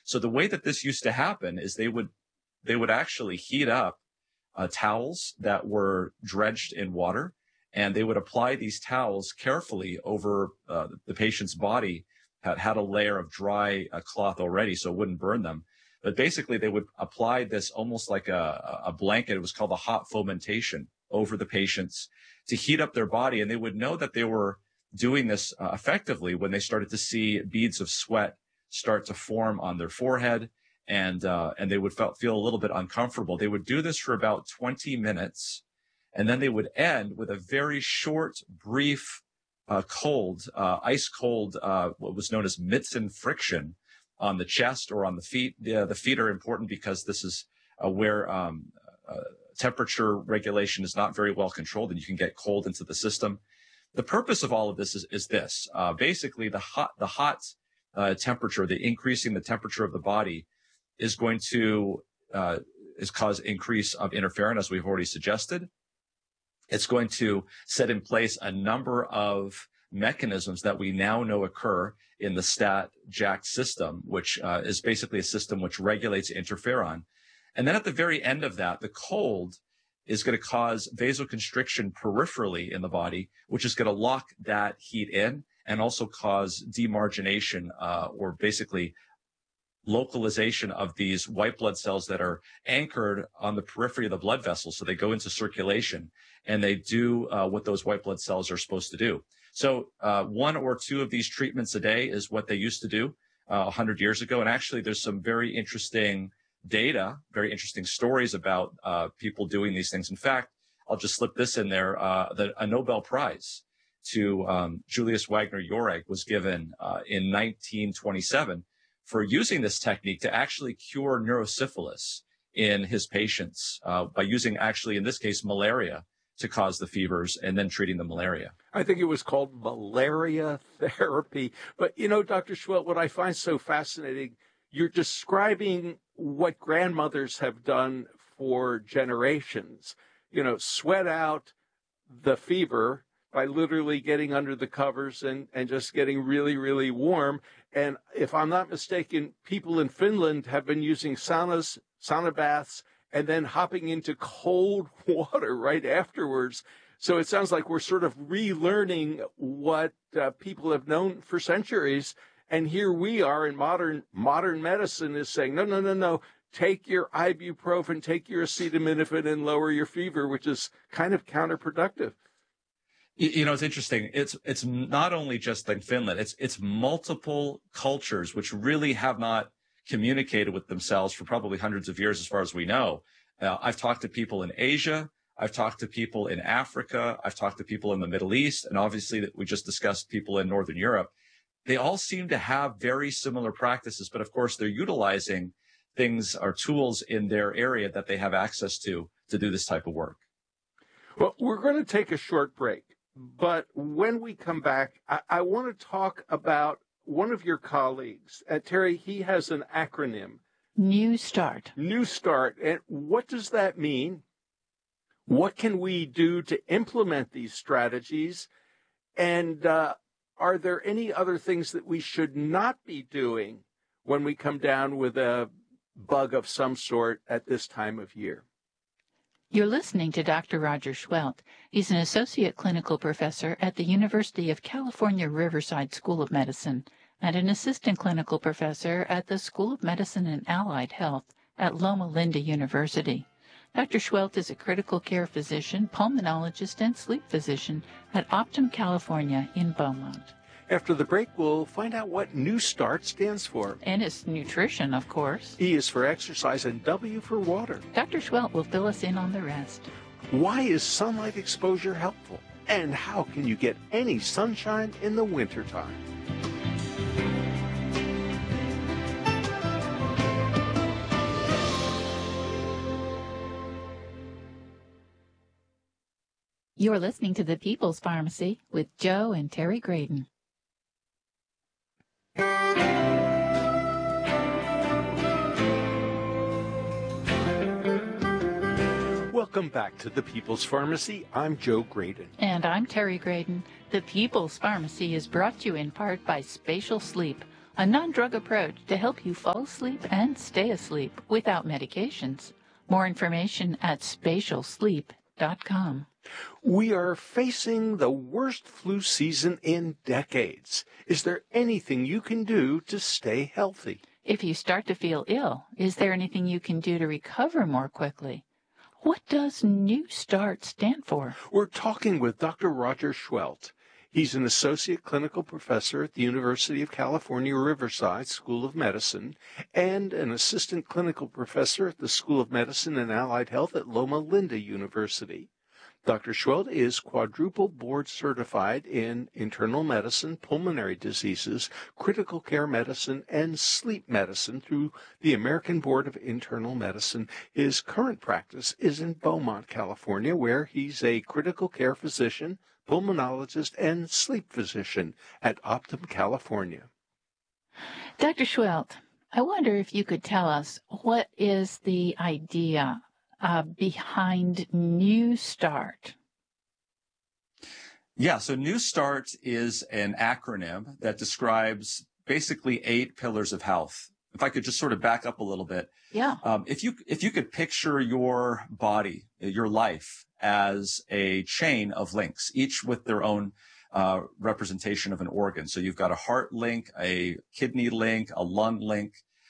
So the way that this used to happen is they would actually heat up towels that were drenched in water, and they would apply these towels carefully over the patient's body. Had a layer of dry cloth already, so it wouldn't burn them. But basically, they would apply this almost like a blanket. It was called a hot fomentation over the patients to heat up their body, and they would know that they were doing this effectively when they started to see beads of sweat start to form on their forehead, and they would feel a little bit uncomfortable. They would do this for about 20 minutes, and then they would end with a very short, brief, ice cold, what was known as Mitten friction on the chest or on the feet. The feet are important because this is where temperature regulation is not very well controlled, and you can get cold into the system. The purpose of all of this is this. Basically, the hot temperature, the increasing the temperature of the body, is going to cause increase of interferon, as we've already suggested. It's going to set in place a number of mechanisms that we now know occur in the STAT-JAK system, which is basically a system which regulates interferon. And then at the very end of that, the cold is going to cause vasoconstriction peripherally in the body, which is going to lock that heat in and also cause demargination, or basically localization of these white blood cells that are anchored on the periphery of the blood vessels. So they go into circulation and they do what those white blood cells are supposed to do. So one or two of these treatments a day is what they used to do 100 years ago. And actually, there's some very interesting data, very interesting stories about people doing these things. In fact, I'll just slip this in there. A Nobel Prize to Julius Wagner Jauregg was given in 1927 for using this technique to actually cure neurosyphilis in his patients by using, actually, in this case, malaria to cause the fevers and then treating the malaria. I think it was called malaria therapy. But, Dr. Schwelt, what I find so fascinating, you're describing what grandmothers have done for generations. Sweat out the fever by literally getting under the covers and just getting really, really warm. And if I'm not mistaken, people in Finland have been using sauna baths, and then hopping into cold water right afterwards. So it sounds like we're sort of relearning what people have known for centuries. And here we are in modern medicine is saying, no. Take your ibuprofen, take your acetaminophen, and lower your fever, which is kind of counterproductive. It's interesting. It's not only just in Finland. It's multiple cultures which really have not communicated with themselves for probably hundreds of years, as far as we know. I've talked to people in Asia. I've talked to people in Africa. I've talked to people in the Middle East. And obviously, that we just discussed people in Northern Europe. They all seem to have very similar practices. But of course, they're utilizing things or tools in their area that they have access to do this type of work. Well, we're going to take a short break. But when we come back, I want to talk about one of your colleagues. Terry, he has an acronym. New Start. New Start. And what does that mean? What can we do to implement these strategies? And are there any other things that we should not be doing when we come down with a bug of some sort at this time of year? You're listening to Dr. Roger Schwelt. He's an associate clinical professor at the University of California, Riverside School of Medicine and an assistant clinical professor at the School of Medicine and Allied Health at Loma Linda University. Dr. Schwelt is a critical care physician, pulmonologist, and sleep physician at Optum California in Beaumont. After the break, we'll find out what New Start stands for. And it's nutrition, of course. E is for exercise and W for water. Dr. Schwelt will fill us in on the rest. Why is sunlight exposure helpful? And how can you get any sunshine in the wintertime? You're listening to The People's Pharmacy with Joe and Terry Graydon. Welcome back to The People's Pharmacy. I'm Joe Graydon. And I'm Terry Graydon. The People's Pharmacy is brought to you in part by Spatial Sleep. a non-drug approach to help you fall asleep and stay asleep without medications. More information at spatialsleep.com. We are facing the worst flu season in decades. Is there anything you can do to stay healthy? If you start to feel ill, is there anything you can do to recover more quickly? What does New Start stand for? We're talking with Dr. Roger Schwelt. He's an associate clinical professor at the University of California, Riverside School of Medicine and an assistant clinical professor at the School of Medicine and Allied Health at Loma Linda University. Dr. Schwelt is quadruple board certified in internal medicine, pulmonary diseases, critical care medicine, and sleep medicine through the American Board of Internal Medicine. His current practice is in Beaumont, California, where he's a critical care physician, pulmonologist, and sleep physician at Optum, California. Dr. Schwelt, I wonder if you could tell us what is the idea behind New Start? Yeah, so New Start is an acronym that describes basically 8 pillars of health. If I could just sort of back up a little bit. Yeah. If you could picture your body, your life as a chain of links, each with their own representation of an organ. So you've got a heart link, a kidney link, a lung link.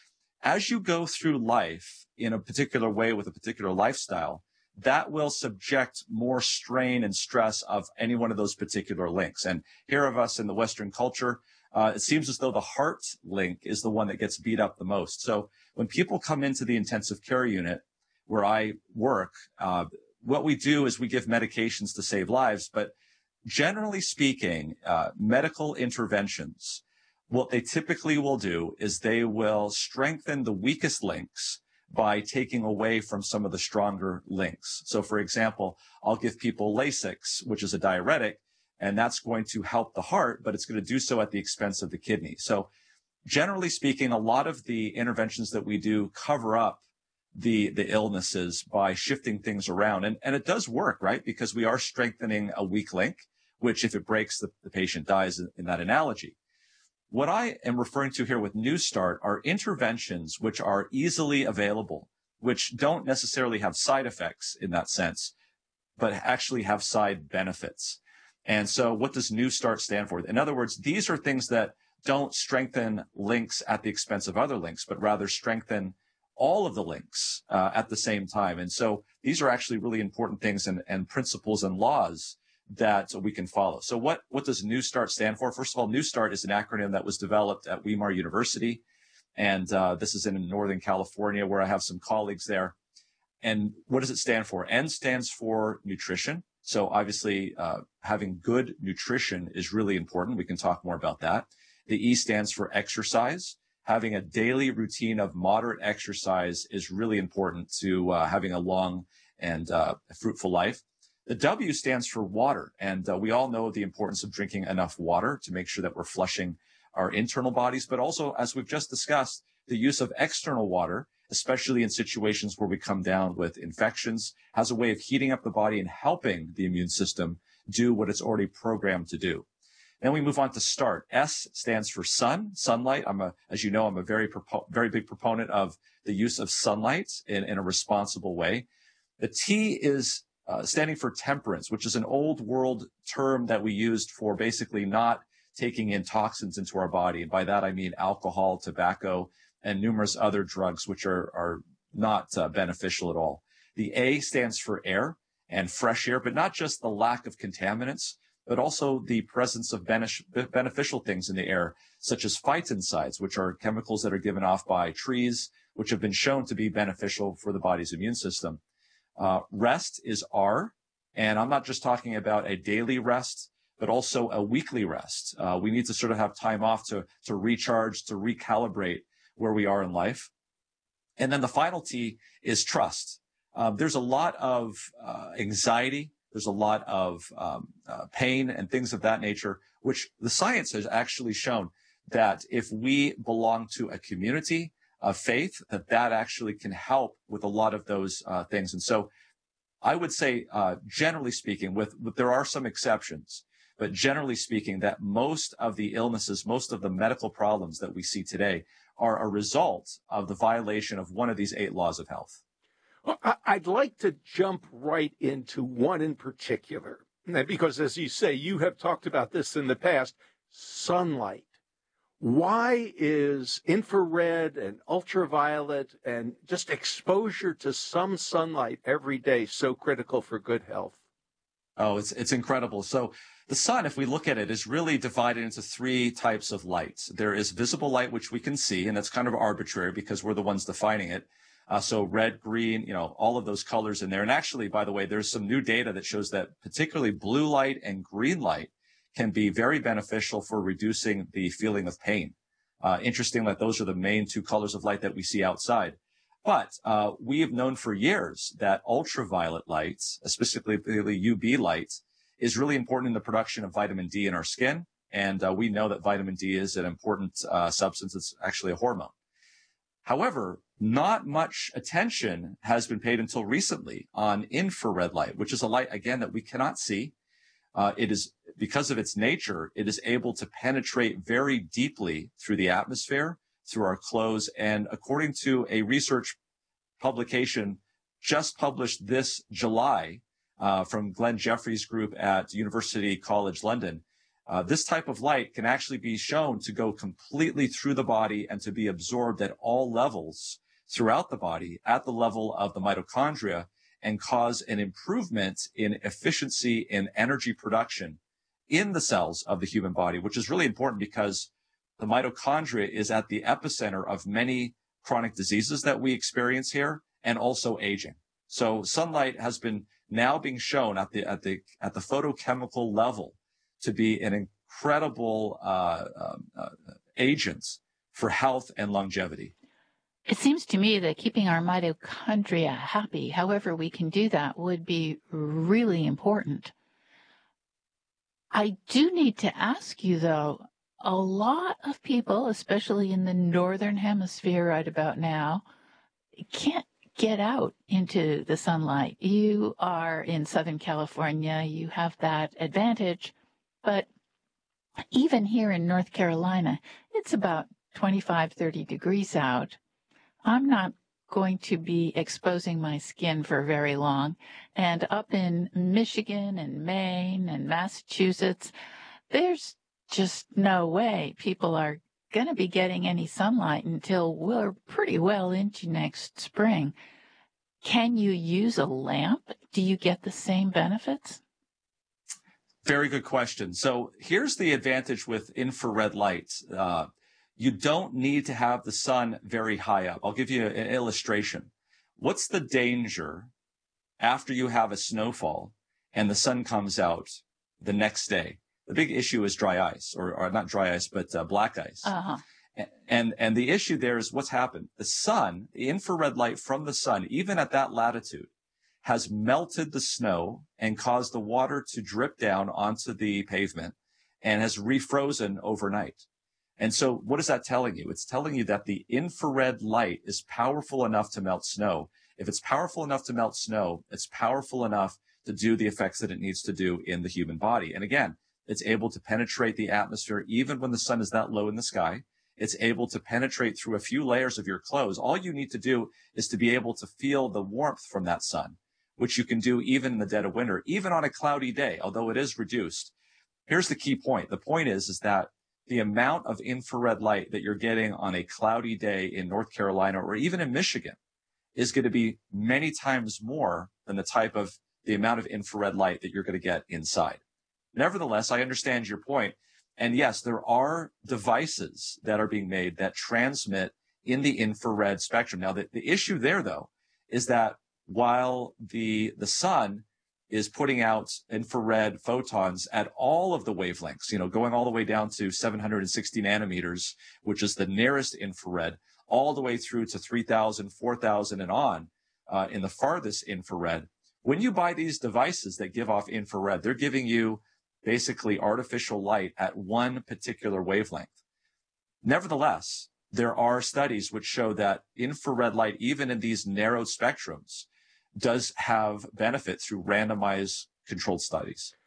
As you go through life in a particular way with a particular lifestyle, that will subject more strain and stress of any one of those particular links. And here of us in the Western culture, it seems as though the heart link is the one that gets beat up the most. So when people come into the intensive care unit where I work, what we do is we give medications to save lives. But generally speaking, medical interventions, what they typically will do is they will strengthen the weakest links by taking away from some of the stronger links. So, for example, I'll give people Lasix, which is a diuretic, and that's going to help the heart, but it's going to do so at the expense of the kidney. So, generally speaking, a lot of the interventions that we do cover up the illnesses by shifting things around. And it does work, right? Because we are strengthening a weak link, which if it breaks, the patient dies in that analogy. What I am referring to here with New Start are interventions which are easily available, which don't necessarily have side effects in that sense, but actually have side benefits. And so what does New Start stand for? In other words, these are things that don't strengthen links at the expense of other links, but rather strengthen all of the links at the same time. And so these are actually really important things and principles and laws that we can follow. So what does New Start stand for? First of all, New Start is an acronym that was developed at Weimar University. And this is in Northern California where I have some colleagues there. And what does it stand for? N stands for nutrition. So obviously having good nutrition is really important. We can talk more about that. The E stands for exercise. Having a daily routine of moderate exercise is really important to having a long and fruitful life. The W stands for water, and we all know the importance of drinking enough water to make sure that we're flushing our internal bodies, but also, as we've just discussed, the use of external water, especially in situations where we come down with infections, has a way of heating up the body and helping the immune system do what it's already programmed to do. Then we move on to START. S stands for sunlight. As you know, I'm a very big proponent of the use of sunlight in a responsible way. The T is standing for temperance, which is an old world term that we used for basically not taking in toxins into our body. And by that, I mean alcohol, tobacco, and numerous other drugs, which are not beneficial at all. The A stands for air and fresh air, but not just the lack of contaminants, but also the presence of beneficial things in the air, such as phytoncides, which are chemicals that are given off by trees, which have been shown to be beneficial for the body's immune system. Rest is R, and I'm not just talking about a daily rest, but also a weekly rest. We need to sort of have time off to recharge, to recalibrate where we are in life. And then the final T is trust. There's a lot of anxiety. There's a lot of pain and things of that nature, which the science has actually shown that if we belong to a community of faith, that actually can help with a lot of those things. And so I would say, generally speaking, there are some exceptions, But generally speaking, that most of the illnesses, most of the medical problems that we see today are a result of the violation of one of these 8 laws of health. Well, I'd like to jump right into one in particular, because as you say, you have talked about this in the past, sunlight. Why is infrared and ultraviolet and just exposure to some sunlight every day so critical for good health? Oh, it's incredible. So the sun, if we look at it, is really divided into 3 types of light. There is visible light, which we can see, and that's kind of arbitrary because we're the ones defining it. So red, green, all of those colors in there. And actually, by the way, there's some new data that shows that particularly blue light and green light can be very beneficial for reducing the feeling of pain. Interesting that those are the main 2 colors of light that we see outside. But we have known for years that ultraviolet light, specifically UV light, is really important in the production of vitamin D in our skin. And we know that vitamin D is an important substance. It's actually a hormone. However, not much attention has been paid until recently on infrared light, which is a light, again, that we cannot see. It is, because of its nature, it is able to penetrate very deeply through the atmosphere, through our clothes. And according to a research publication just published this July from Glenn Jeffries' group at University College London, this type of light can actually be shown to go completely through the body and to be absorbed at all levels throughout the body, at the level of the mitochondria, and cause an improvement in efficiency in energy production in the cells of the human body, which is really important because the mitochondria is at the epicenter of many chronic diseases that we experience here, and also aging. So sunlight has been now being shown at the photochemical level to be an incredible agent for health and longevity. It seems to me that keeping our mitochondria happy, however we can do that, would be really important. I do need to ask you, though, a lot of people, especially in the northern hemisphere right about now, can't get out into the sunlight. You are in Southern California. You have that advantage. But even here in North Carolina, it's about 25, 30 degrees out. I'm not going to be exposing my skin for very long. And up in Michigan and Maine and Massachusetts, there's just no way people are going to be getting any sunlight until we're pretty well into next spring. Can you use a lamp? Do you get the same benefits? Very good question. So here's the advantage with infrared light. You don't need to have the sun very high up. I'll give you an illustration. What's the danger after you have a snowfall and the sun comes out the next day? The big issue is dry ice, or not dry ice, but black ice. Uh-huh. And the issue there is what's happened. The sun, the infrared light from the sun, even at that latitude, has melted the snow and caused the water to drip down onto the pavement and has refrozen overnight. And so what is that telling you? It's telling you that the infrared light is powerful enough to melt snow. If it's powerful enough to melt snow, it's powerful enough to do the effects that it needs to do in the human body. And again, it's able to penetrate the atmosphere even when the sun is that low in the sky. It's able to penetrate through a few layers of your clothes. All you need to do is to be able to feel the warmth from that sun, which you can do even in the dead of winter, even on a cloudy day, although it is reduced. Here's the key point. The point is that the amount of infrared light that you're getting on a cloudy day in North Carolina or even in Michigan is going to be many times more than the amount of infrared light that you're going to get inside. Nevertheless, I understand your point. And yes, there are devices that are being made that transmit in the infrared spectrum. Now, the issue there, though, is that while the sun is putting out infrared photons at all of the wavelengths, going all the way down to 760 nanometers, which is the nearest infrared, all the way through to 3,000, 4,000 and on in the farthest infrared. When you buy these devices that give off infrared, they're giving you basically artificial light at one particular wavelength. Nevertheless, there are studies which show that infrared light, even in these narrow spectrums, does have benefit through randomized controlled studies.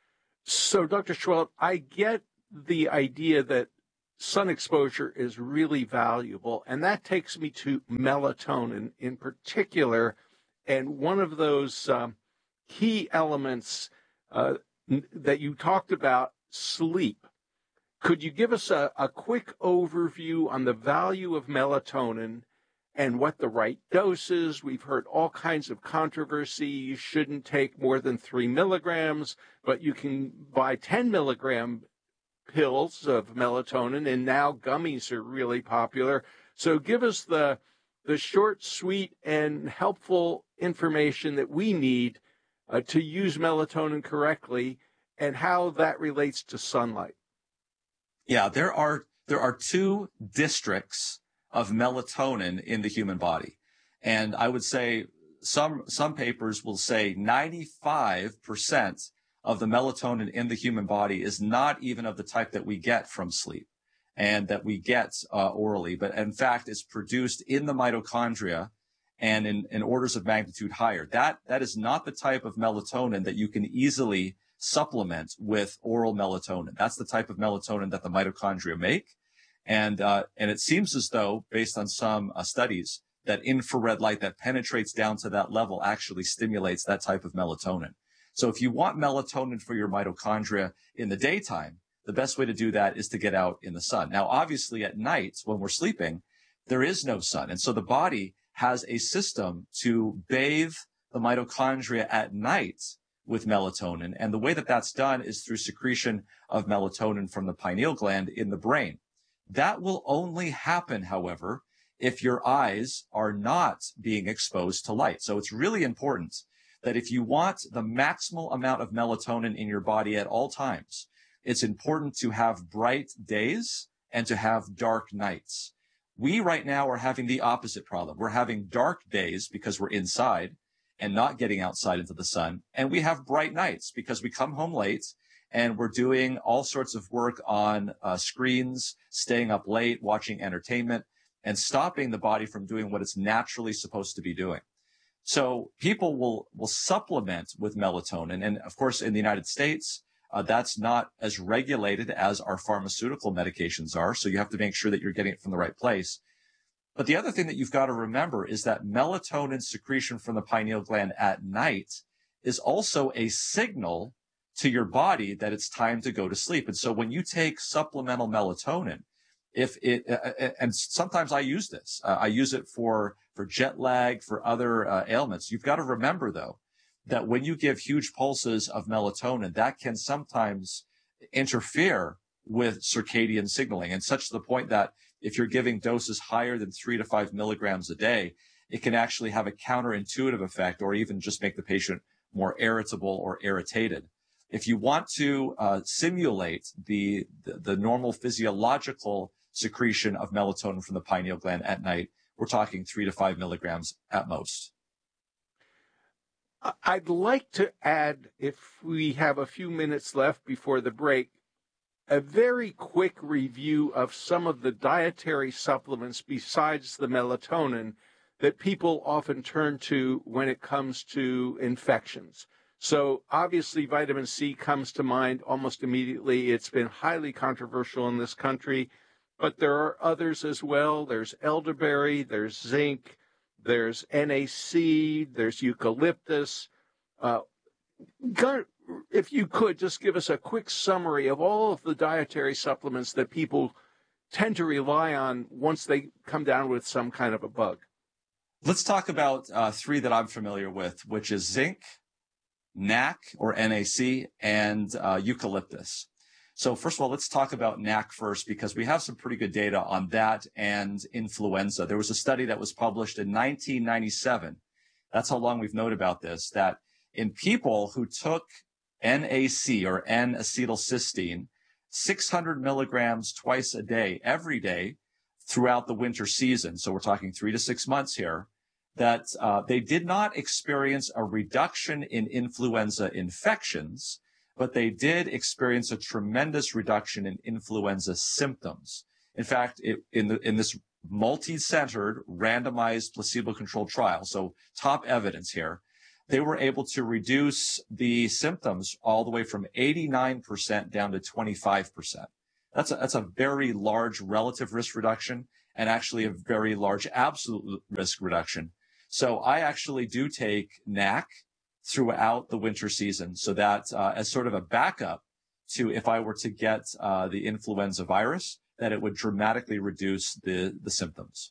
So, Dr. Schwelt, I get the idea that sun exposure is really valuable, and that takes me to melatonin in particular. And one of those key elements that you talked about, sleep. Could you give us a quick overview on the value of melatonin and what the right dose is? We've heard all kinds of controversy. You shouldn't take more than 3 milligrams, but you can buy 10 milligram pills of melatonin, and now gummies are really popular. So give us the short, sweet, and helpful information that we need to use melatonin correctly and how that relates to sunlight. Yeah, there are two districts of melatonin in the human body. And I would say some papers will say 95% of the melatonin in the human body is not even of the type that we get from sleep and that we get orally, but in fact is produced in the mitochondria and in orders of magnitude higher. That is not the type of melatonin that you can easily supplement with oral melatonin. That's the type of melatonin that the mitochondria make. And it seems as though, based on some studies, that infrared light that penetrates down to that level actually stimulates that type of melatonin. So if you want melatonin for your mitochondria in the daytime, the best way to do that is to get out in the sun. Now, obviously at night when we're sleeping, there is no sun. And so the body has a system to bathe the mitochondria at night with melatonin. And the way that that's done is through secretion of melatonin from the pineal gland in the brain. That will only happen, however, if your eyes are not being exposed to light. So it's really important that if you want the maximal amount of melatonin in your body at all times, it's important to have bright days and to have dark nights. We right now are having the opposite problem. We're having dark days because we're inside and not getting outside into the sun. And we have bright nights because we come home late and we're doing all sorts of work on screens, staying up late, watching entertainment, and stopping the body from doing what it's naturally supposed to be doing. So people will supplement with melatonin. And of course, in the United States, that's not as regulated as our pharmaceutical medications are. So you have to make sure that you're getting it from the right place. But the other thing that you've got to remember is that melatonin secretion from the pineal gland at night is also a signal to your body that it's time to go to sleep. And so when you take supplemental melatonin, and sometimes I use this, I use it for jet lag, for other ailments. You've got to remember though, that when you give huge pulses of melatonin, that can sometimes interfere with circadian signaling, and such to the point that if you're giving doses higher than 3 to 5 milligrams a day, it can actually have a counterintuitive effect or even just make the patient more irritable or irritated. If you want to simulate the normal physiological secretion of melatonin from the pineal gland at night, we're talking 3 to 5 milligrams at most. I'd like to add, if we have a few minutes left before the break, a very quick review of some of the dietary supplements besides the melatonin that people often turn to when it comes to infections. So obviously vitamin C comes to mind almost immediately. It's been highly controversial in this country, but there are others as well. There's elderberry, there's zinc, there's NAC, there's eucalyptus. If you could just give us a quick summary of all of the dietary supplements that people tend to rely on once they come down with some kind of a bug. Let's talk about 3 that I'm familiar with, which is zinc, NAC or NAC, and eucalyptus. So first of all, let's talk about NAC first, because we have some pretty good data on that and influenza. There was a study that was published in 1997. That's how long we've known about this, that in people who took NAC or N-acetylcysteine, 600 milligrams twice a day, every day throughout the winter season, so we're talking 3 to 6 months here, that they did not experience a reduction in influenza infections, but they did experience a tremendous reduction in influenza symptoms. In fact, in this multi-centered, randomized, placebo-controlled trial, so top evidence here, they were able to reduce the symptoms all the way from 89% down to 25%. That's a very large relative risk reduction and actually a very large absolute risk reduction. So I actually do take NAC throughout the winter season, so that as sort of a backup to if I were to get the influenza virus, that it would dramatically reduce the symptoms.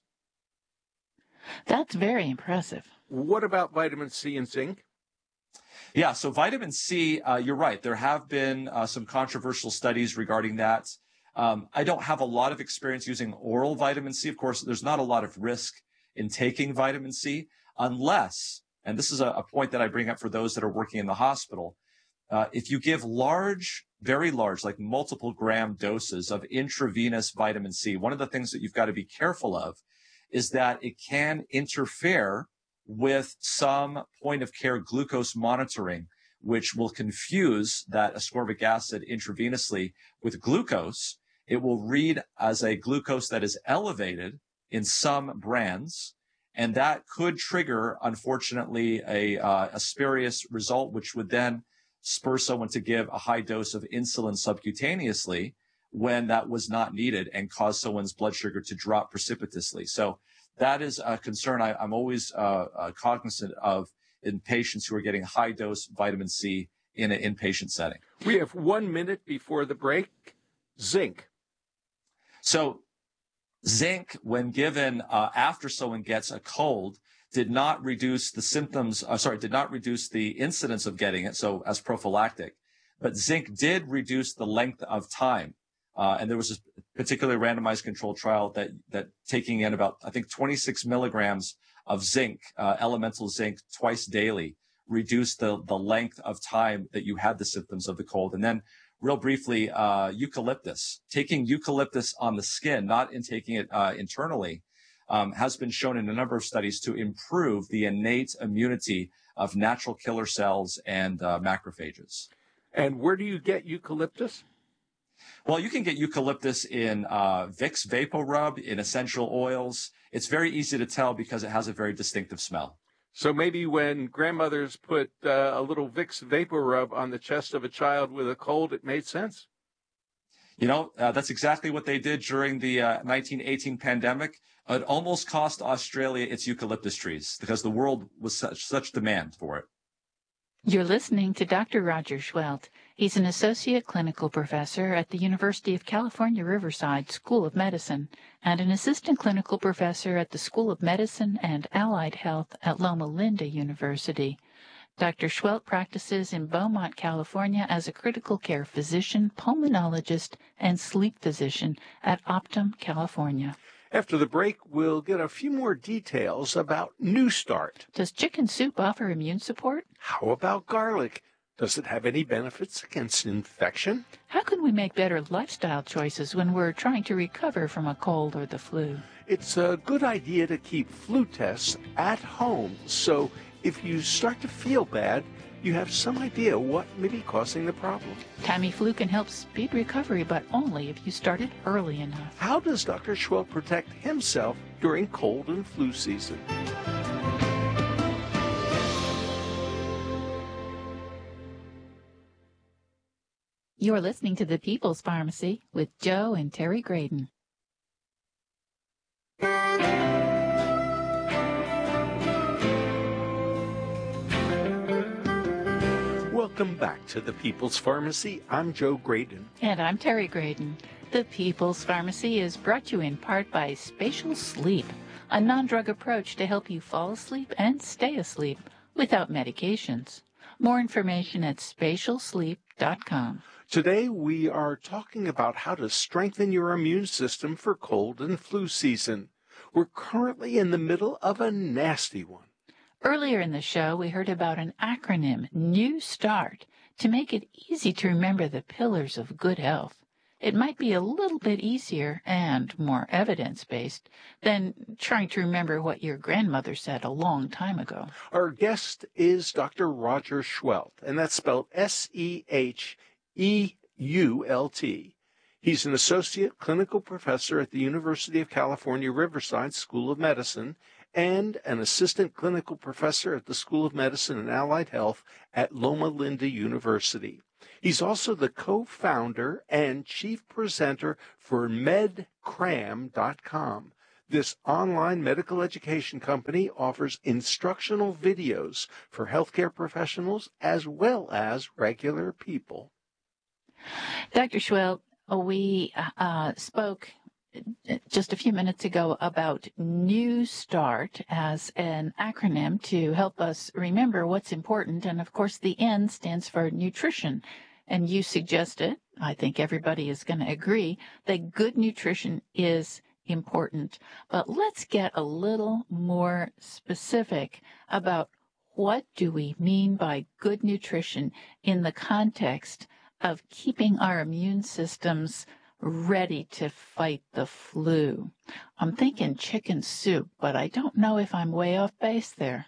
That's very impressive. What about vitamin C and zinc? Yeah, so vitamin C, you're right. There have been some controversial studies regarding that. I don't have a lot of experience using oral vitamin C. Of course, there's not a lot of risk in taking vitamin C unless, and this is a point that I bring up for those that are working in the hospital, if you give large, very large, like multiple gram doses of intravenous vitamin C, one of the things that you've got to be careful of is that it can interfere with some point of care glucose monitoring, which will confuse that ascorbic acid intravenously with glucose. It will read as a glucose that is elevated in some brands, and that could trigger, unfortunately, a spurious result, which would then spur someone to give a high dose of insulin subcutaneously when that was not needed and cause someone's blood sugar to drop precipitously. So that is a concern I'm always cognizant of in patients who are getting high dose vitamin C in an inpatient setting. We have 1 minute before the break. Zinc. So zinc, when given after someone gets a cold, did not reduce the symptoms, did not reduce the incidence of getting it, so as prophylactic. But zinc did reduce the length of time. And there was a particularly randomized controlled trial that taking in about, I think, 26 milligrams of zinc, elemental zinc, twice daily, reduced the length of time that you had the symptoms of the cold. And then real briefly, eucalyptus. Taking eucalyptus on the skin, not in taking it internally, has been shown in a number of studies to improve the innate immunity of natural killer cells and macrophages. And where do you get eucalyptus? Well, you can get eucalyptus in Vicks VapoRub, in essential oils. It's very easy to tell because it has a very distinctive smell. So maybe when grandmothers put a little Vicks VapoRub on the chest of a child with a cold, it made sense? You know, that's exactly what they did during the 1918 pandemic. It almost cost Australia its eucalyptus trees because the world was such demand for it. You're listening to Dr. Roger Schwelt. He's an associate clinical professor at the University of California, Riverside School of Medicine and an assistant clinical professor at the School of Medicine and Allied Health at Loma Linda University. Dr. Schwelt practices in Beaumont, California as a critical care physician, pulmonologist, and sleep physician at Optum, California. After the break, we'll get a few more details about New Start. Does chicken soup offer immune support? How about garlic? Does it have any benefits against infection? How can we make better lifestyle choices when we're trying to recover from a cold or the flu? It's a good idea to keep flu tests at home, so if you start to feel bad, you have some idea what may be causing the problem. Tamiflu can help speed recovery, but only if you start it early enough. How does Dr. Schwelt protect himself during cold and flu season? You're listening to The People's Pharmacy with Joe and Terry Graydon. Welcome back to The People's Pharmacy. I'm Joe Graydon. And I'm Terry Graydon. The People's Pharmacy is brought to you in part by Spatial Sleep, a non-drug approach to help you fall asleep and stay asleep without medications. More information at spatialsleep.com. Today we are talking about how to strengthen your immune system for cold and flu season. We're currently in the middle of a nasty one. Earlier in the show, we heard about an acronym, New Start, to make it easy to remember the pillars of good health. It might be a little bit easier and more evidence-based than trying to remember what your grandmother said a long time ago. Our guest is Dr. Roger Schwelt, and that's spelled S-E-H-E-U-L-T. He's an associate clinical professor at the University of California, Riverside School of Medicine and an assistant clinical professor at the School of Medicine and Allied Health at Loma Linda University. He's also the co-founder and chief presenter for medcram.com. This online medical education company offers instructional videos for healthcare professionals as well as regular people. Dr. Schwelt, we spoke just a few minutes ago about New START as an acronym to help us remember what's important. And of course, the N stands for nutrition. And you suggested, I think everybody is going to agree, that good nutrition is important. But let's get a little more specific about what do we mean by good nutrition in the context of keeping our immune systems ready to fight the flu. I'm thinking chicken soup, but I don't know if I'm way off base there.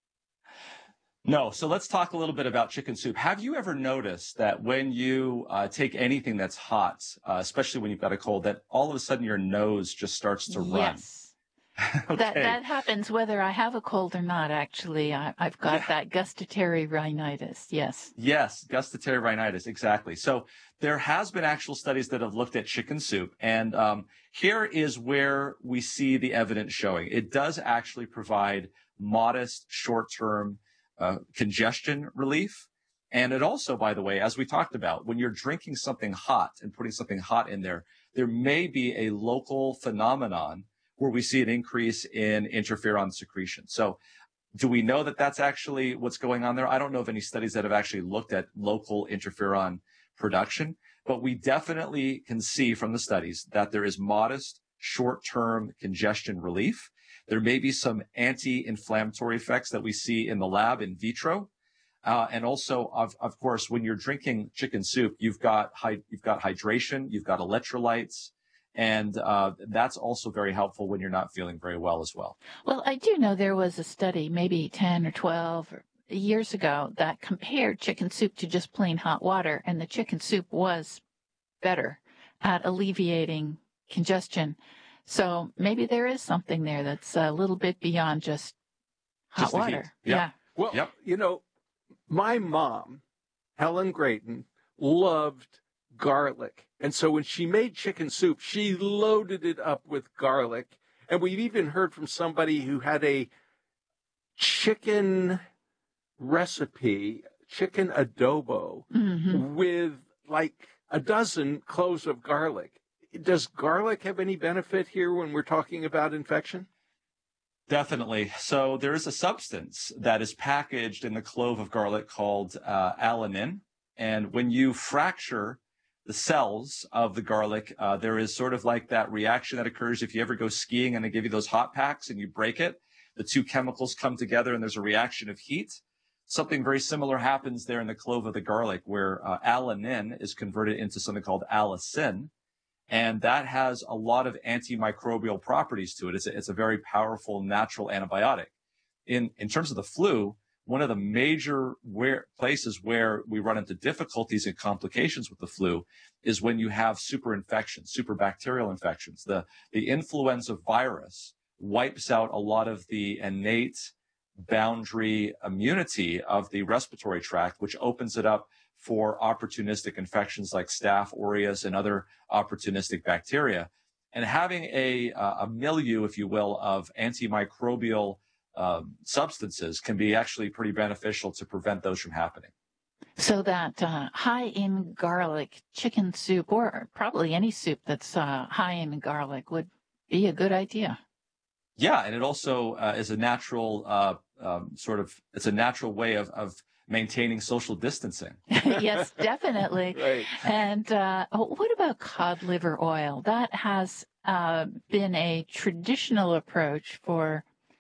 No. So let's talk a little bit about chicken soup. Have you ever noticed that when you take anything that's hot, especially when you've got a cold, that all of a sudden your nose just starts to run? Yes. Okay. That happens whether I have a cold or not, actually. I've got that gustatory rhinitis, yes. Yes, gustatory rhinitis, exactly. So there has been actual studies that have looked at chicken soup, and here is where we see the evidence showing. It does actually provide modest short-term congestion relief. And it also, by the way, as we talked about, when you're drinking something hot and putting something hot in there, there may be a local phenomenon where we see an increase in interferon secretion. So do we know that that's actually what's going on there? I don't know of any studies that have actually looked at local interferon production, but we definitely can see from the studies that there is modest short-term congestion relief. There may be some anti-inflammatory effects that we see in the lab in vitro. And also, of course, when you're drinking chicken soup, you've got hydration, you've got electrolytes, and that's also very helpful when you're not feeling very well as well. Well, I do know there was a study maybe 10 or 12 years ago that compared chicken soup to just plain hot water, and the chicken soup was better at alleviating congestion. So maybe there is something there that's a little bit beyond just hot water. Yeah. Well, you know, my mom, Helen Grayton, loved garlic. And so when she made chicken soup, she loaded it up with garlic. And we've even heard from somebody who had a chicken recipe, chicken adobo, with like a dozen cloves of garlic. Does garlic have any benefit here when we're talking about infection? Definitely. So there is a substance that is packaged in the clove of garlic called alanine. And when you fracture the cells of the garlic, there is sort of like that reaction that occurs if you ever go skiing and they give you those hot packs and you break it. The two chemicals come together and there's a reaction of heat. Something very similar happens there in the clove of the garlic, where alanine is converted into something called allicin. And that has a lot of antimicrobial properties to it. It's a very powerful natural antibiotic. In terms of the flu, one of the major places where we run into difficulties and complications with the flu is when you have superinfections, superbacterial infections. The influenza virus wipes out a lot of the innate boundary immunity of the respiratory tract, which opens it up for opportunistic infections like Staph aureus and other opportunistic bacteria. And having a milieu, if you will, of antimicrobial substances can be actually pretty beneficial to prevent those from happening. So that high in garlic chicken soup, or probably any soup that's high in garlic, would be a good idea. Yeah, and it also is a natural it's a natural way of maintaining social distancing. Yes, definitely. Right. And what about cod liver oil? That has been a traditional approach for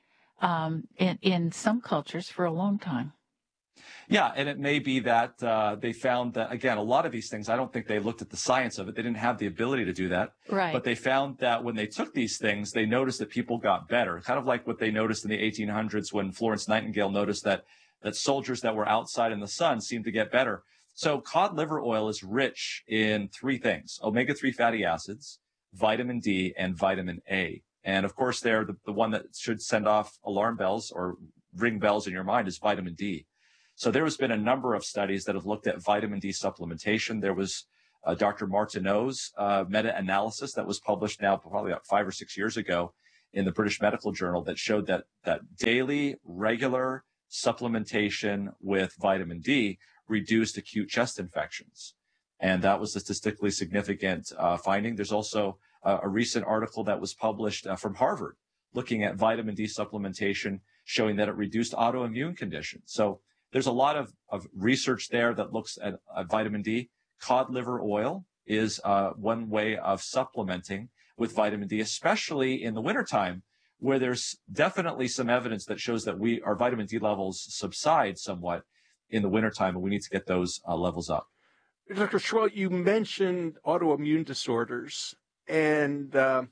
in some cultures for a long time. Yeah, and it may be that they found that, again, a lot of these things, I don't think they looked at the science of it. They didn't have the ability to do that. Right. But they found that when they took these things, they noticed that people got better, kind of like what they noticed in the 1800s when Florence Nightingale noticed that soldiers that were outside in the sun seemed to get better. So cod liver oil is rich in three things: omega-3 fatty acids, vitamin D, and vitamin A. And of course, the one that should send off alarm bells or ring bells in your mind is vitamin D. So there has been a number of studies that have looked at vitamin D supplementation. There was Dr. Martineau's meta-analysis that was published now probably about 5 or 6 years ago in the British Medical Journal that showed that daily regular supplementation with vitamin D reduced acute chest infections. And that was a statistically significant finding. There's also a recent article that was published from Harvard looking at vitamin D supplementation, showing that it reduced autoimmune conditions. So there's a lot of research there that looks at vitamin D. Cod liver oil is one way of supplementing with vitamin D, especially in the wintertime, where there's definitely some evidence that shows that our vitamin D levels subside somewhat in the wintertime, and we need to get those levels up. Dr. Schwelt, you mentioned autoimmune disorders, and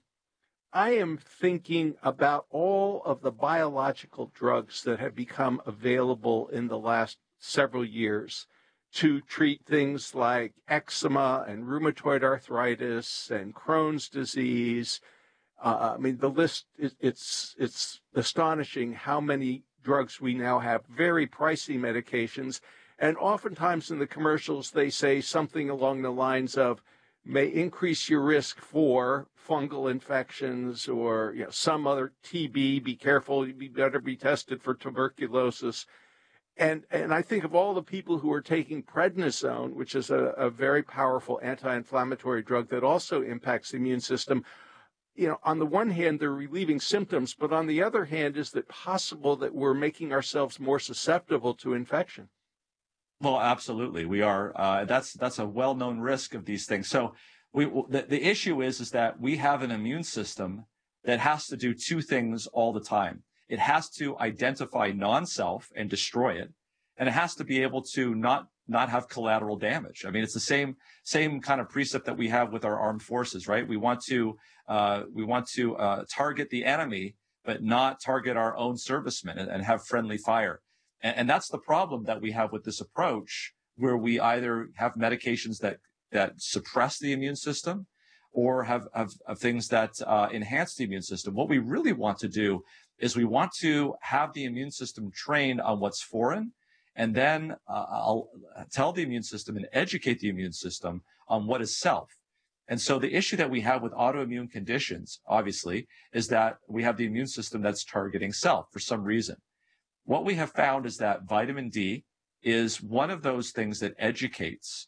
I am thinking about all of the biological drugs that have become available in the last several years to treat things like eczema and rheumatoid arthritis and Crohn's disease. I mean, the list, it's astonishing how many drugs we now have, very pricey medications. And oftentimes in the commercials, they say something along the lines of, may increase your risk for fungal infections or some other TB. Be careful. You better be tested for tuberculosis. And I think of all the people who are taking prednisone, which is a very powerful anti-inflammatory drug that also impacts the immune system. On the one hand, they're relieving symptoms, but on the other hand, is it possible that we're making ourselves more susceptible to infection? Well, absolutely. We are. That's a well-known risk of these things. So the issue is that we have an immune system that has to do two things all the time. It has to identify non-self and destroy it, and it has to be able to not have collateral damage. I mean, it's the same kind of precept that we have with our armed forces, right? We want to target the enemy, but not target our own servicemen and have friendly fire. And that's the problem that we have with this approach, where we either have medications that suppress the immune system or have things that enhance the immune system. What we really want to do is we want to have the immune system trained on what's foreign, and then I'll tell the immune system and educate the immune system on what is self. And so the issue that we have with autoimmune conditions, obviously, is that we have the immune system that's targeting self for some reason. What we have found is that vitamin D is one of those things that educates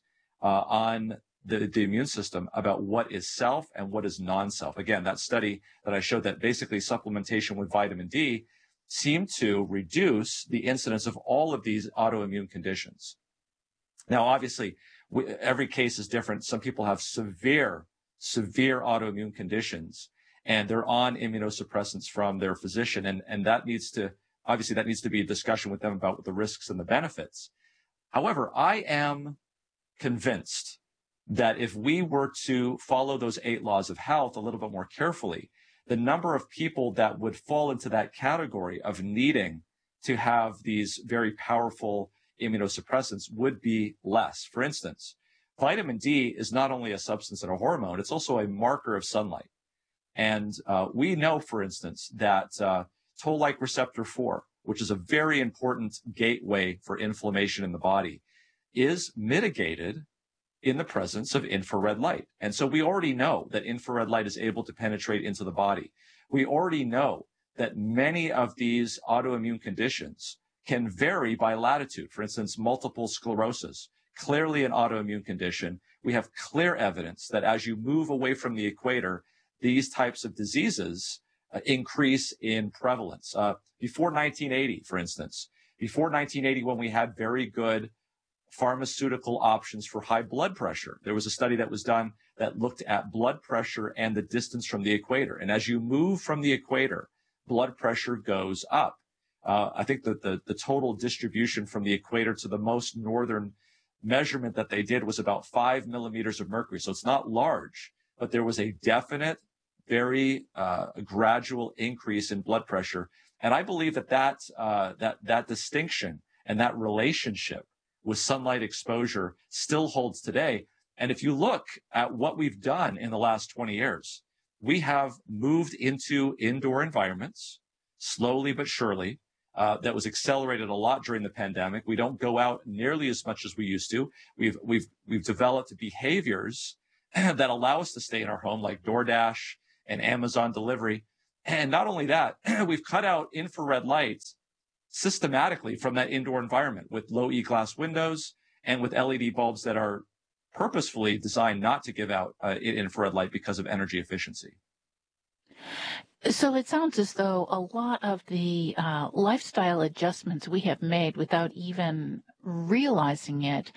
on the immune system about what is self and what is non-self. Again, that study that I showed that basically supplementation with vitamin D seemed to reduce the incidence of all of these autoimmune conditions. Now, obviously, every case is different. Some people have severe autoimmune conditions, and they're on immunosuppressants from their physician, and that needs to be a discussion with them about the risks and the benefits. However, I am convinced that if we were to follow those 8 laws of health a little bit more carefully, the number of people that would fall into that category of needing to have these very powerful immunosuppressants would be less. For instance, vitamin D is not only a substance and a hormone, it's also a marker of sunlight. And we know, for instance, that toll-like receptor 4, which is a very important gateway for inflammation in the body, is mitigated in the presence of infrared light. And so we already know that infrared light is able to penetrate into the body. We already know that many of these autoimmune conditions can vary by latitude. For instance, multiple sclerosis, clearly an autoimmune condition. We have clear evidence that as you move away from the equator, these types of diseases increase in prevalence. Before 1980, for instance, when we had very good pharmaceutical options for high blood pressure, there was a study that was done that looked at blood pressure and the distance from the equator. And as you move from the equator, blood pressure goes up. I think that the total distribution from the equator to the most northern measurement that they did was about 5 millimeters of mercury. So it's not large, but there was a definite, very gradual increase in blood pressure. And I believe that distinction and that relationship with sunlight exposure still holds today. And if you look at what we've done in the last 20 years, we have moved into indoor environments slowly but surely. That was accelerated a lot during the pandemic. We don't go out nearly as much as we used to. We've developed behaviors that allow us to stay in our home, like DoorDash and Amazon delivery. And not only that, we've cut out infrared lights systematically from that indoor environment with low E-glass windows and with LED bulbs that are purposefully designed not to give out infrared light because of energy efficiency. So it sounds as though a lot of the lifestyle adjustments we have made without even realizing it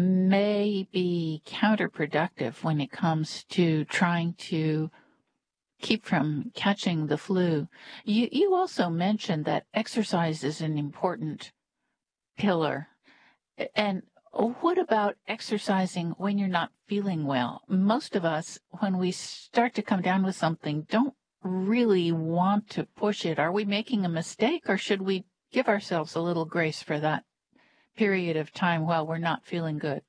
may be counterproductive when it comes to trying to keep from catching the flu. You also mentioned that exercise is an important pillar. And what about exercising when you're not feeling well? Most of us, when we start to come down with something, don't really want to push it. Are we making a mistake, or should we give ourselves a little grace for that period of time while we're not feeling good?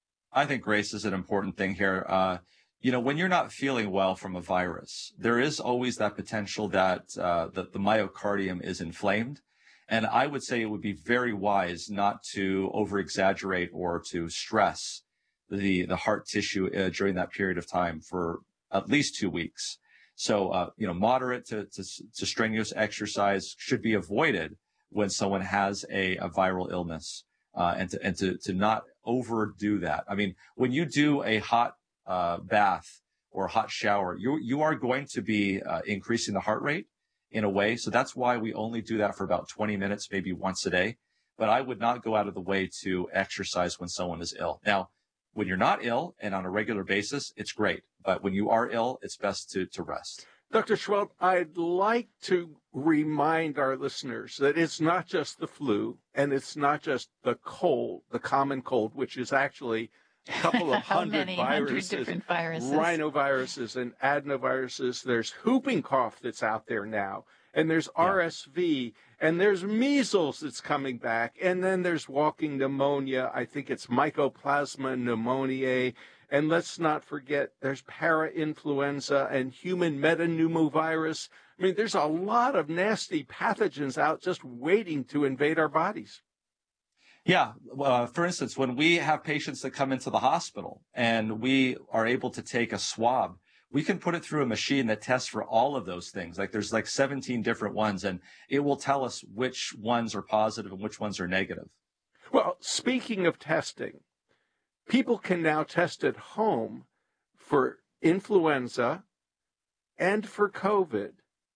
I think grace is an important thing here. When you're not feeling well from a virus, there is always that potential that the myocardium is inflamed. And I would say it would be very wise not to over-exaggerate or to stress the heart tissue during that period of time for at least 2 weeks. So, moderate to strenuous exercise should be avoided when someone has a viral illness, and to not overdo that. I mean, when you do a hot bath or a hot shower, you are going to be increasing the heart rate in a way. So that's why we only do that for about 20 minutes, maybe once a day. But I would not go out of the way to exercise when someone is ill. Now, when you're not ill and on a regular basis, it's great. But when you are ill, it's best to rest. Dr. Schwelt, I'd like to remind our listeners that it's not just the flu, and it's not just the cold, the common cold, which is actually a couple of hundred different viruses, rhinoviruses and adenoviruses. There's whooping cough that's out there now, and there's RSV, and there's measles that's coming back, and then there's walking pneumonia. I think it's Mycoplasma pneumoniae. And let's not forget, there's parainfluenza and human metapneumovirus. I mean, there's a lot of nasty pathogens out just waiting to invade our bodies. Yeah. For instance, when we have patients that come into the hospital and we are able to take a swab, we can put it through a machine that tests for all of those things. There's 17 different ones, and it will tell us which ones are positive and which ones are negative. Well, speaking of testing, people can now test at home for influenza and for COVID.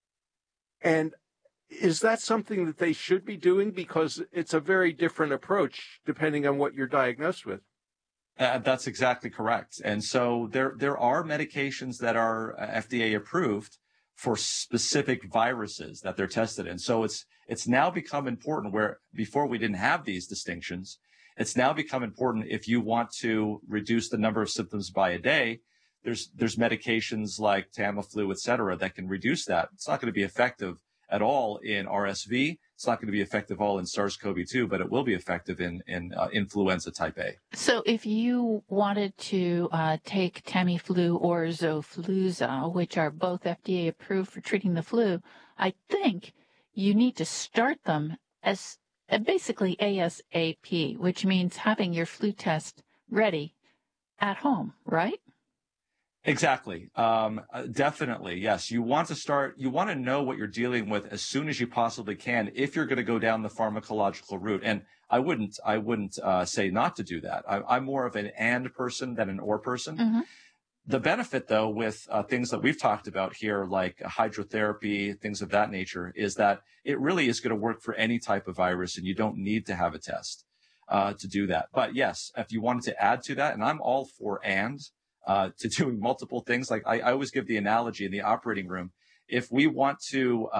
And is that something that they should be doing? Because it's a very different approach depending on what you're diagnosed with. That's exactly correct. And so there are medications that are FDA approved for specific viruses that they're tested in. So it's now become important, where before we didn't have these distinctions. It's now become important if you want to reduce the number of symptoms by a day. There's medications like Tamiflu, et cetera, that can reduce that. It's not going to be effective at all in RSV. It's not going to be effective at all in SARS-CoV-2, but it will be effective in influenza type A. So if you wanted to take Tamiflu or Xofluza, which are both FDA approved for treating the flu, I think you need to start them as basically ASAP, which means having your flu test ready at home, right? Exactly. Definitely. Yes. You want to know what you're dealing with as soon as you possibly can if you're going to go down the pharmacological route. And I wouldn't say not to do that. I'm more of an and person than an or person. Mm-hmm. The benefit, though, with things that we've talked about here, like hydrotherapy, things of that nature, is that it really is going to work for any type of virus, and you don't need to have a test to do that. But yes, if you wanted to add to that, and I'm all for to doing multiple things. Like I always give the analogy in the operating room. If we want to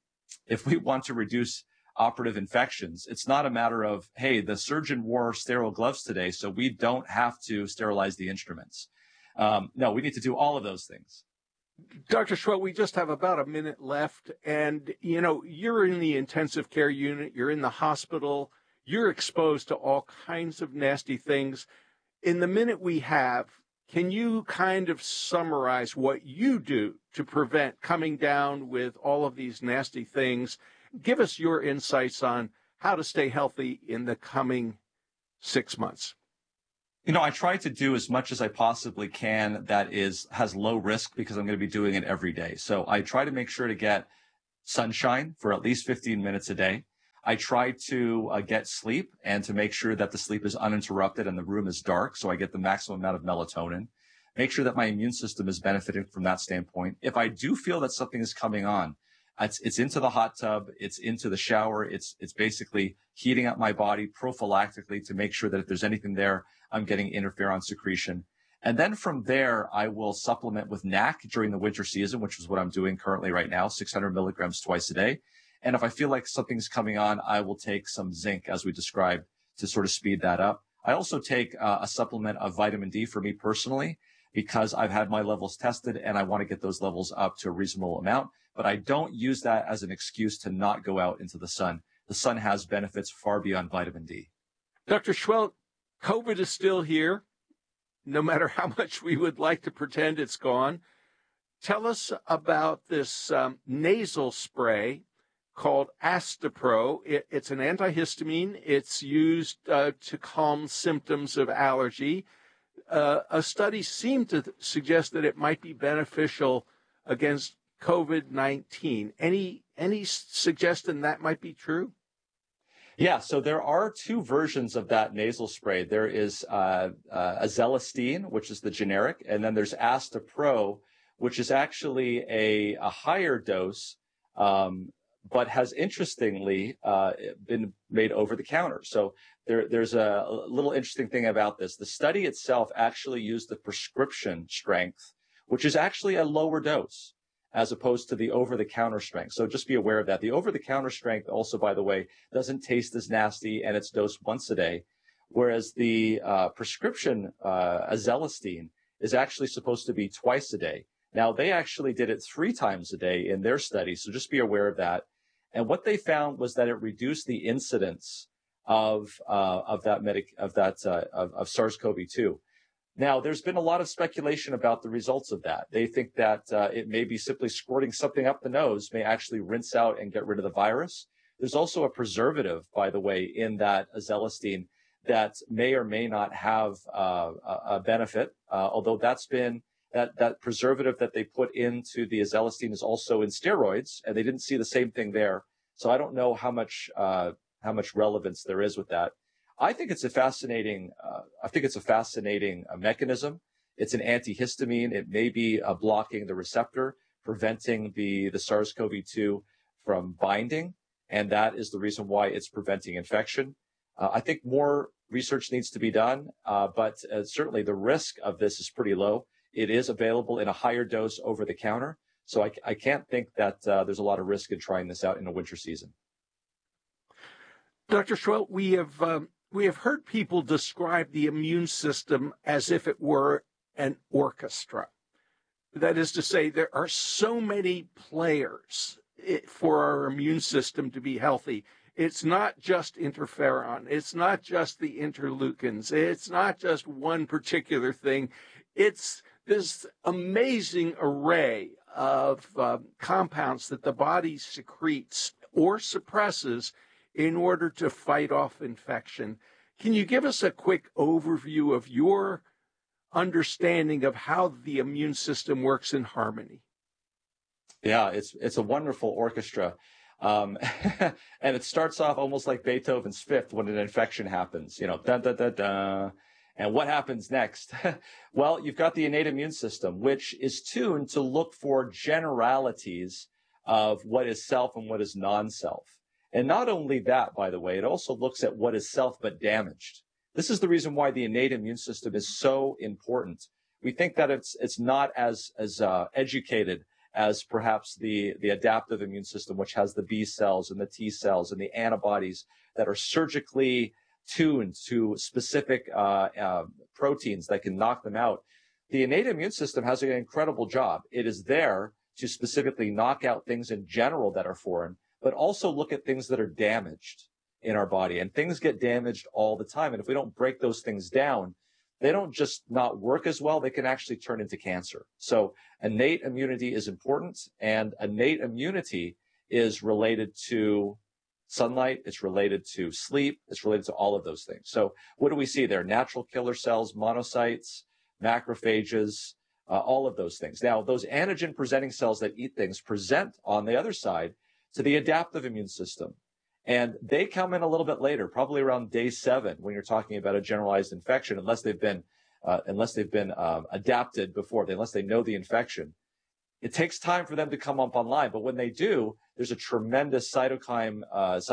reduce operative infections, it's not a matter of, hey, the surgeon wore sterile gloves today, so we don't have to sterilize the instruments. No, we need to do all of those things. Dr. Schwelt, we just have about a minute left. And, you're in the intensive care unit. You're in the hospital. You're exposed to all kinds of nasty things. In the minute we have, Can you kind of summarize what you do to prevent coming down with all of these nasty things? Give us your insights on how to stay healthy in the coming 6 months. I try to do as much as I possibly can that has low risk because I'm going to be doing it every day. So I try to make sure to get sunshine for at least 15 minutes a day. I try to get sleep and to make sure that the sleep is uninterrupted and the room is dark so I get the maximum amount of melatonin. Make sure that my immune system is benefiting from that standpoint. If I do feel that something is coming on, it's into the hot tub, it's into the shower, it's basically heating up my body prophylactically to make sure that if there's anything there, I'm getting interferon secretion. And then from there, I will supplement with NAC during the winter season, which is what I'm doing currently right now, 600 milligrams twice a day. And if I feel like something's coming on, I will take some zinc, as we described, to sort of speed that up. I also take a supplement of vitamin D for me personally, because I've had my levels tested and I want to get those levels up to a reasonable amount. But I don't use that as an excuse to not go out into the sun. The sun has benefits far beyond vitamin D. Dr. Schwelt, COVID is still here, no matter how much we would like to pretend it's gone. Tell us about this nasal spray called Astepro. It's an antihistamine. It's used to calm symptoms of allergy. A study seemed to suggest that it might be beneficial against COVID-19. Any suggestion that might be true? Yeah, so there are two versions of that nasal spray. There is Azelastine, which is the generic, and then there's Astepro, which is actually a higher dose, but has interestingly been made over the counter. So there's a little interesting thing about this. The study itself actually used the prescription strength, which is actually a lower dose, as opposed to the over-the-counter strength. So just be aware of that. The over-the-counter strength also, by the way, doesn't taste as nasty, and it's dosed once a day, whereas the prescription Azelastine is actually supposed to be twice a day. Now, they actually did it 3 times a day in their study, so just be aware of that. And what they found was that it reduced the incidence of SARS-CoV-2. Now, there's been a lot of speculation about the results of that. They think that it may be simply squirting something up the nose may actually rinse out and get rid of the virus. There's also a preservative, by the way, in that Azelastine that may or may not have a benefit, although that's been that preservative that they put into the Azelastine is also in steroids, and they didn't see the same thing there. So I don't know how much relevance there is with that. I think it's a fascinating mechanism. It's an antihistamine. It may be blocking the receptor, preventing the SARS-CoV-2 from binding, and that is the reason why it's preventing infection. I think more research needs to be done, but certainly the risk of this is pretty low. It is available in a higher dose over the counter, so I can't think that there's a lot of risk in trying this out in a winter season. Dr. Schwelt, we have heard people describe the immune system as if it were an orchestra. That is to say, there are so many players for our immune system to be healthy. It's not just interferon. It's not just the interleukins. It's not just one particular thing. It's this amazing array of compounds that the body secretes or suppresses in order to fight off infection. Can you give us a quick overview of your understanding of how the immune system works in harmony? Yeah, it's a wonderful orchestra. And it starts off almost like Beethoven's Fifth when an infection happens, da, da, da, da. And what happens next? Well, you've got the innate immune system, which is tuned to look for generalities of what is self and what is non-self. And not only that, by the way, it also looks at what is self but damaged. This is the reason why the innate immune system is so important. We think that it's not as educated as perhaps the adaptive immune system, which has the B cells and the T cells and the antibodies that are surgically tuned to specific proteins that can knock them out. The innate immune system has an incredible job. It is there to specifically knock out things in general that are foreign, but also look at things that are damaged in our body. And things get damaged all the time. And if we don't break those things down, they don't just not work as well, they can actually turn into cancer. So innate immunity is important, and innate immunity is related to sunlight, it's related to sleep, it's related to all of those things. So what do we see there? Natural killer cells, monocytes, macrophages, all of those things. Now, those antigen-presenting cells that eat things present on the other side to the adaptive immune system. And they come in a little bit later, probably around day 7, when you're talking about a generalized infection, unless they've been adapted before, unless they know the infection. It takes time for them to come up online, but when they do, there's a tremendous cytokine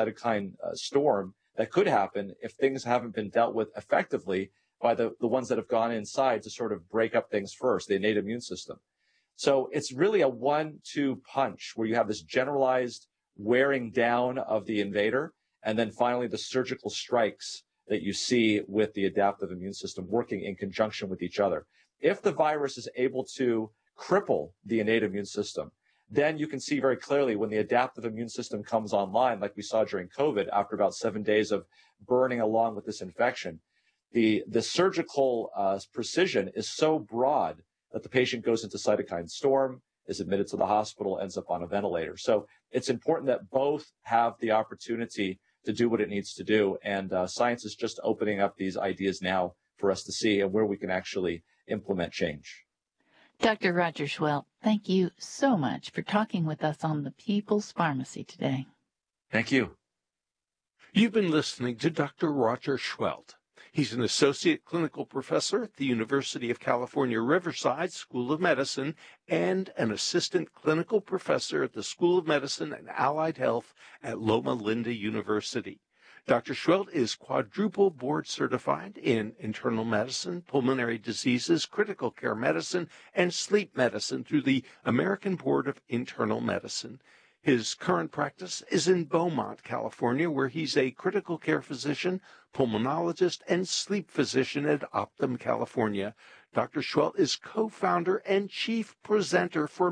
storm that could happen if things haven't been dealt with effectively by the ones that have gone inside to sort of break up things first, the innate immune system. So it's really a 1-2 punch where you have this generalized wearing down of the invader, and then finally the surgical strikes that you see with the adaptive immune system working in conjunction with each other. If the virus is able to cripple the innate immune system, then you can see very clearly when the adaptive immune system comes online, like we saw during COVID, after about 7 days of burning along with this infection, the surgical precision is so broad that the patient goes into cytokine storm, is admitted to the hospital, ends up on a ventilator. So it's important that both have the opportunity to do what it needs to do. And science is just opening up these ideas now for us to see and where we can actually implement change. Dr. Roger Schwelt, thank you so much for talking with us on the People's Pharmacy today. Thank you. You've been listening to Dr. Roger Schwelt. He's an associate clinical professor at the University of California, Riverside School of Medicine and an assistant clinical professor at the School of Medicine and Allied Health at Loma Linda University. Dr. Schwelt is quadruple board certified in internal medicine, pulmonary diseases, critical care medicine, and sleep medicine through the American Board of Internal Medicine. His current practice is in Beaumont, California, where he's a critical care physician, pulmonologist, and sleep physician at Optum, California. Dr. Schwelt is co-founder and chief presenter for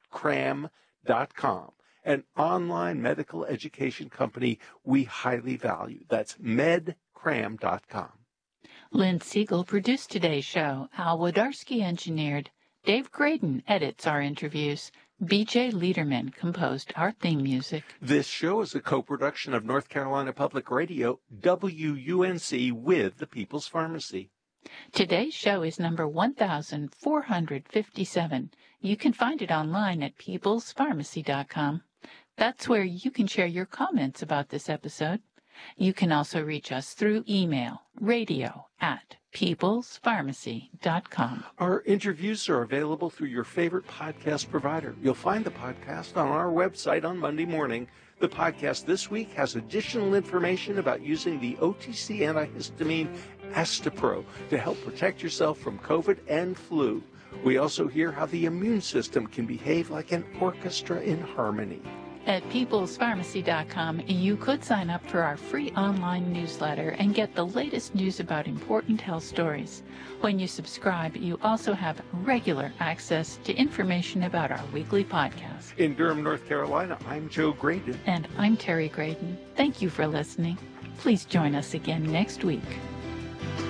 medcram.com, an online medical education company we highly value. That's medcram.com. Lynn Siegel produced today's show. Al Wodarski engineered. Dave Graydon edits our interviews. B.J. Liederman composed our theme music. This show is a co-production of North Carolina Public Radio, WUNC, with the People's Pharmacy. Today's show is number 1457. You can find it online at peoplespharmacy.com. That's where you can share your comments about this episode. You can also reach us through email, radio@peoplespharmacy.com. Our interviews are available through your favorite podcast provider. You'll find the podcast on our website on Monday morning. The podcast this week has additional information about using the OTC antihistamine Astepro to help protect yourself from COVID and flu. We also hear how the immune system can behave like an orchestra in harmony. At peoplespharmacy.com, you could sign up for our free online newsletter and get the latest news about important health stories. When you subscribe, you also have regular access to information about our weekly podcast. In Durham, North Carolina, I'm Joe Graydon. And I'm Terry Graydon. Thank you for listening. Please join us again next week.